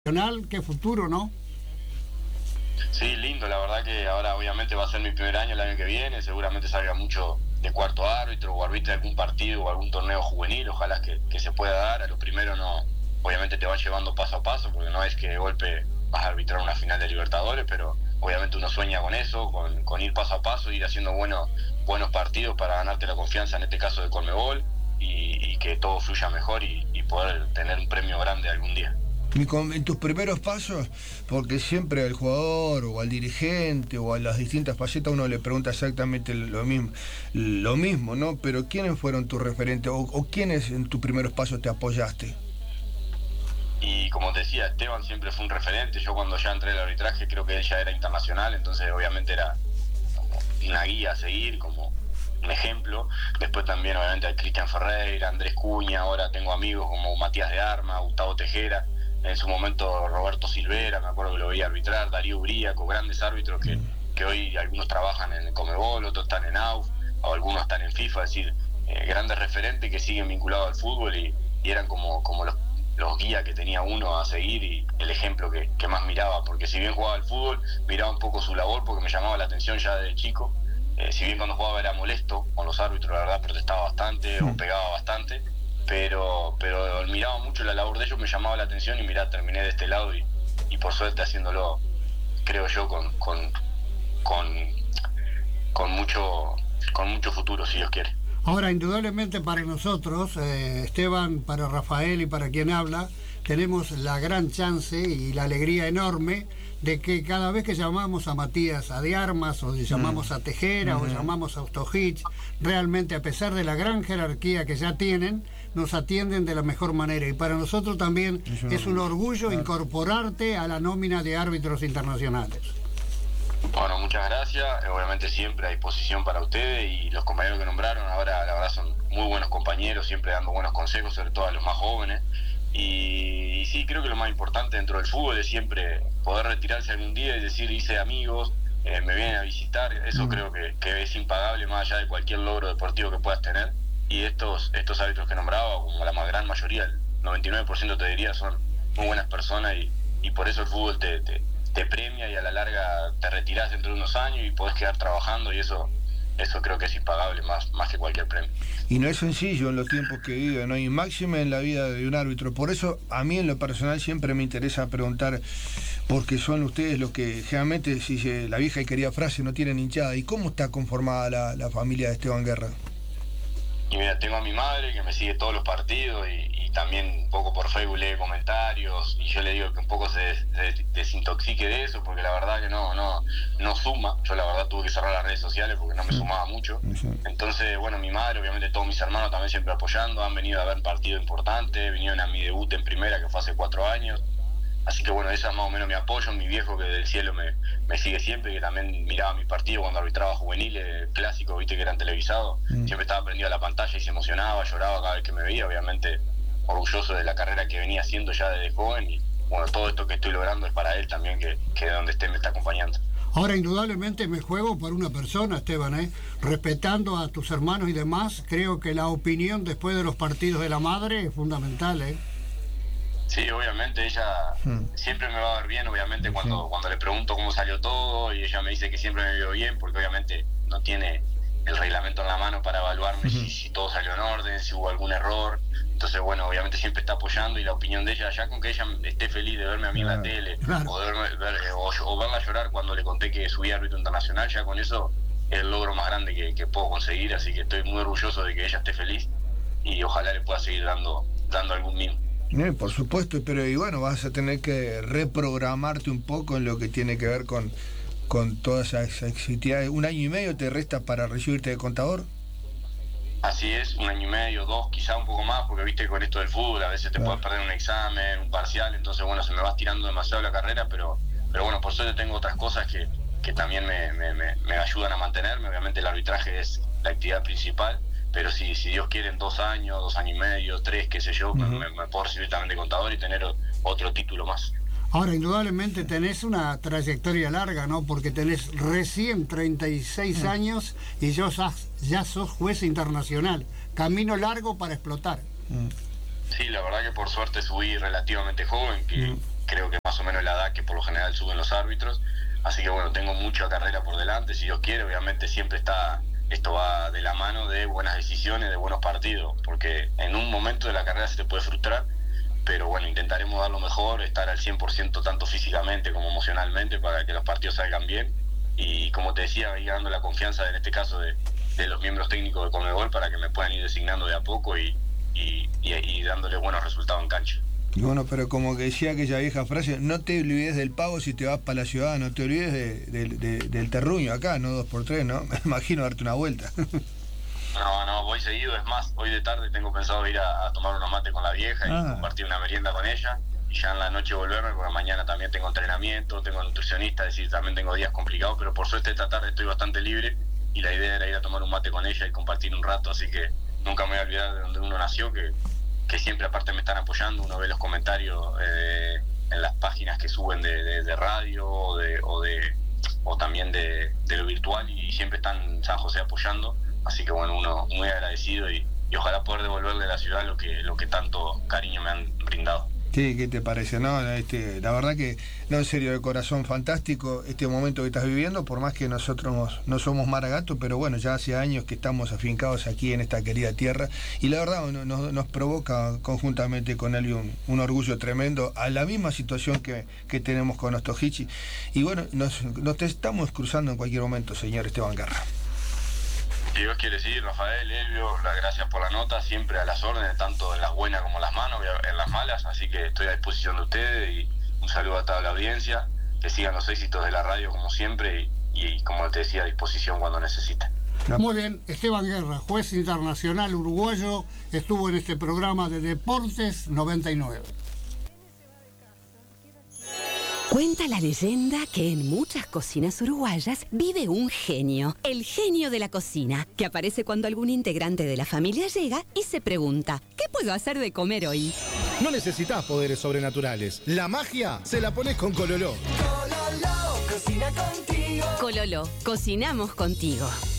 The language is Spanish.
Qué futuro, ¿no? Sí, lindo, la verdad que ahora obviamente va a ser mi primer año el año que viene, seguramente salga mucho de cuarto árbitro o arbitre algún partido o algún torneo juvenil, ojalá que se pueda dar. A lo primero no, obviamente te va llevando paso a paso, porque no es que de golpe vas a arbitrar una final de Libertadores, pero obviamente uno sueña con eso, con ir paso a paso, ir haciendo buenos partidos para ganarte la confianza, en este caso de Conmebol, y que todo fluya mejor y poder tener un premio grande algún día. En tus primeros pasos, porque siempre al jugador o al dirigente o a las distintas facetas uno le pregunta exactamente lo mismo, ¿no? Pero ¿quiénes fueron tus referentes o quiénes en tus primeros pasos te apoyaste? Y como te decía, Esteban siempre fue un referente. Yo cuando ya entré al arbitraje creo que él ya era internacional, entonces obviamente era como una guía a seguir, como un ejemplo. Después también obviamente a Cristian Ferreira, Andrés Cuña, ahora tengo amigos como Matías de Arma, Gustavo Tejera. En su momento Roberto Silvera, me acuerdo que lo veía arbitrar, Darío Uríaco, grandes árbitros que hoy algunos trabajan en el Conmebol, otros están en AUF, o algunos están en FIFA, es decir, grandes referentes que siguen vinculados al fútbol y eran como los guías que tenía uno a seguir y el ejemplo que más miraba, porque si bien jugaba al fútbol, miraba un poco su labor porque me llamaba la atención ya de chico. Si bien cuando jugaba era molesto con los árbitros, la verdad protestaba bastante o pegaba bastante, pero miraba mucho la labor de ellos, me llamaba la atención y mirá, terminé de este lado y por suerte haciéndolo, creo yo, con mucho futuro, si Dios quiere. Ahora, indudablemente para nosotros, Esteban, para Rafael y para quien habla, tenemos la gran chance y la alegría enorme de que cada vez que llamamos a Matías de Armas o llamamos a Tejera o llamamos a Ostojich, realmente a pesar de la gran jerarquía que ya tienen, nos atienden de la mejor manera. Y para nosotros también es un orgullo incorporarte a la nómina de árbitros internacionales. Bueno, muchas gracias. Obviamente siempre a disposición para ustedes y los compañeros que nombraron. Ahora la verdad son muy buenos compañeros, siempre dando buenos consejos, sobre todo a los más jóvenes. Y sí, creo que lo más importante dentro del fútbol es siempre poder retirarse algún día y decir, hice amigos, me vienen a visitar. Eso creo que es impagable más allá de cualquier logro deportivo que puedas tener. Y estos árbitros que nombraba, como la gran mayoría, el 99% te diría, son muy buenas personas y por eso el fútbol te premia y a la larga te retirás dentro de unos años y podés quedar trabajando y eso creo que es impagable más que cualquier premio. Y no es sencillo en los tiempos que viven, ¿no? Y máxime en la vida de un árbitro. Por eso a mí en lo personal siempre me interesa preguntar, porque son ustedes los que generalmente, si la vieja y querida frase, no tienen hinchada. ¿Y cómo está conformada la familia de Esteban Guerra? Y mira, tengo a mi madre que me sigue todos los partidos y también un poco por Facebook lee comentarios y yo le digo que un poco se desintoxique de eso porque la verdad que no suma. Yo la verdad tuve que cerrar las redes sociales porque no me sumaba mucho. Entonces, bueno, mi madre, obviamente todos mis hermanos también siempre apoyando, han venido a ver partidos importantes, vinieron a mi debut en primera que fue hace 4 años. Así que bueno, esa es más o menos mi apoyo. Mi viejo que del cielo me sigue siempre, que también miraba mi partido cuando arbitraba juveniles, clásicos, viste que eran televisados, siempre estaba prendido a la pantalla y se emocionaba, lloraba cada vez que me veía, obviamente orgulloso de la carrera que venía haciendo ya desde joven y bueno, todo esto que estoy logrando es para él también, que de donde esté me está acompañando. Ahora, indudablemente me juego por una persona, Esteban, respetando a tus hermanos y demás, creo que la opinión después de los partidos de la madre es fundamental, Sí, obviamente ella siempre me va a ver bien, obviamente cuando le pregunto cómo salió todo y ella me dice que siempre me veo bien porque obviamente no tiene el reglamento en la mano para evaluarme si todo salió en orden, si hubo algún error. Entonces bueno, obviamente siempre está apoyando y la opinión de ella, ya con que ella esté feliz de verme a mí en la tele o verla llorar cuando le conté que subí árbitro internacional, ya con eso es el logro más grande que puedo conseguir, así que estoy muy orgulloso de que ella esté feliz y ojalá le pueda seguir dando algún mimo. Por supuesto, pero y bueno, vas a tener que reprogramarte un poco en lo que tiene que ver con todas esas actividades. 1 año y medio te resta para recibirte de contador. Así es, 1 año y medio, 2, quizá un poco más, porque viste con esto del fútbol a veces te puedes perder un examen, un parcial, entonces bueno, se me va estirando demasiado la carrera, pero bueno, por suerte tengo otras cosas que también me ayudan a mantenerme. Obviamente el arbitraje es la actividad principal, pero si Dios quiere en 2 años, 2 años y medio, 3, qué sé yo, me puedo recibir también de contador y tener otro título más. Ahora, indudablemente tenés una trayectoria larga, ¿no? Porque tenés recién 36 años y ya sos juez internacional. Camino largo para explotar. Sí, la verdad que por suerte subí relativamente joven, creo que más o menos la edad que por lo general suben los árbitros. Así que bueno, tengo mucha carrera por delante, si Dios quiere. Obviamente siempre esto va de la mano de buenas decisiones, de buenos partidos, porque en un momento de la carrera se te puede frustrar, pero bueno, intentaremos dar lo mejor, estar al 100% tanto físicamente como emocionalmente para que los partidos salgan bien. Y como te decía, ir dando la confianza, en este caso, de los miembros técnicos de Conmebol para que me puedan ir designando de a poco y dándole buenos resultados en cancha. Y bueno, pero como que decía aquella vieja frase, no te olvides del pago si te vas para la ciudad, no te olvides del terruño acá, no 2x3, ¿no? Me imagino darte una vuelta. No, voy seguido. Es más, hoy de tarde tengo pensado ir a tomar unos mates con la vieja y compartir una merienda con ella, y ya en la noche volverme, porque mañana también tengo entrenamiento, tengo nutricionista, es decir, también tengo días complicados, pero por suerte esta tarde estoy bastante libre y la idea era ir a tomar un mate con ella y compartir un rato, así que nunca me voy a olvidar de donde uno nació, que siempre aparte me están apoyando. Uno ve los comentarios en las páginas que suben de radio o también de lo virtual, y siempre están en San José apoyando. Así que bueno, uno muy agradecido y ojalá poder devolverle a la ciudad lo que tanto cariño me han brindado. Sí, ¿qué te parece? No, la verdad que, no, en serio, de corazón fantástico este momento que estás viviendo, por más que nosotros no somos Maragato, pero bueno, ya hace años que estamos afincados aquí en esta querida tierra, y la verdad nos provoca conjuntamente con él un orgullo tremendo a la misma situación que tenemos con Ostojichi. Y bueno, nos te estamos cruzando en cualquier momento, señor Esteban Guerra. Si Dios quiere, sí, Rafael, Elvio, las gracias por la nota, siempre a las órdenes, tanto en las buenas como en las malas, así que estoy a disposición de ustedes, y un saludo a toda la audiencia, que sigan los éxitos de la radio como siempre, y como te decía, a disposición cuando necesiten. Muy bien, Esteban Guerra, juez internacional uruguayo, estuvo en este programa de Deportes 99. Cuenta la leyenda que en muchas cocinas uruguayas vive un genio, el genio de la cocina, que aparece cuando algún integrante de la familia llega y se pregunta, ¿qué puedo hacer de comer hoy? No necesitas poderes sobrenaturales. La magia se la pones con Cololó. Cololó, cocinamos contigo.